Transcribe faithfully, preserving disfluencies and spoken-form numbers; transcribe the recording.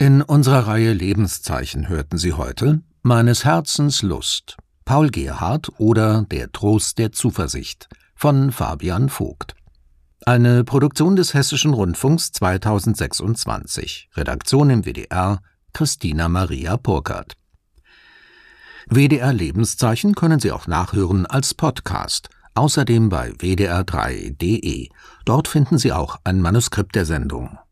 In unserer Reihe Lebenszeichen hörten Sie heute »Meines Herzens Lust«, Paul Gerhardt oder »Der Trost der Zuversicht« von Fabian Vogt. Eine Produktion des Hessischen Rundfunks zweitausendsechsundzwanzig. Redaktion im W D R Christina Maria Purkert. W D R Lebenszeichen können Sie auch nachhören als Podcast, außerdem bei w d r drei punkt d e. Dort finden Sie auch ein Manuskript der Sendung.